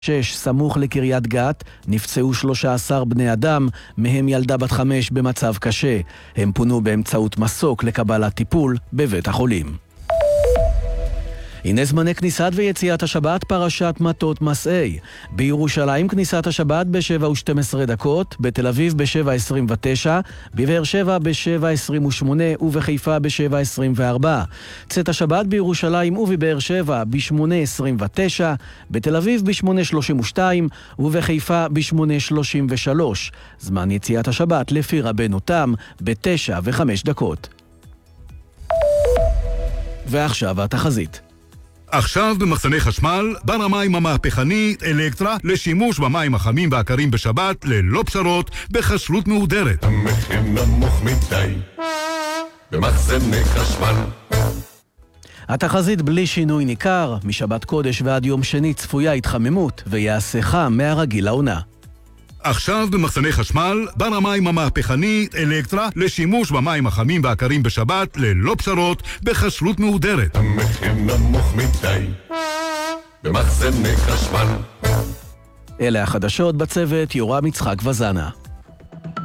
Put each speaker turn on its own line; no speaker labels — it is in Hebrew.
6 סמוך לקריית גת, נפצעו 13 בני אדם, מהם ילדה בת 5 במצב קשה. הם פונו באמצעות מסוק לקבלת טיפול בבית החולים. הנה זמני כניסת ויציאת השבת, פרשת מטות מסעי. בירושלים כניסת השבת ב-7:12, בתל אביב ב-7:29, בבאר שבע ב-7:28 ובחיפה ב-7:24. צאת השבת בירושלים ובבאר שבע ב-8:29, בתל אביב ב-8:32 ובחיפה ב-8:33. זמן יציאת השבת לפי רבנו תם ב-9:05. ועכשיו התחזית.
עכשיו במחסני חשמל, בר המים המהפכני אלקטרה לשימוש במים החמים והקרים בשבת ללא פשרות בכשרות מהודרת.
המחיר נמוך מדי במחסני חשמל.
התחזית בלי שינוי ניכר, משבת קודש ועד יום שני צפויה התחממות ויעשה חם מהרגיל לעונה.
עכשיו במחסני חשמל, בר המים המהפכני אלקטרה לשימוש במים החמים והקרים בשבת ללא פשרות בכשרות מהודרת.
המחיר נמוך מדי במחסני חשמל.
אלה החדשות, בצוות יורם יצחק וזנה.